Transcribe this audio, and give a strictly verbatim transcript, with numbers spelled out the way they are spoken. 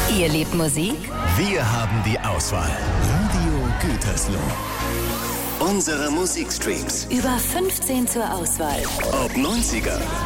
Ihr liebt Musik? Wir haben die Auswahl. Radio Gütersloh. Unsere Musikstreams. Über fünfzehn zur Auswahl. Ob neunziger,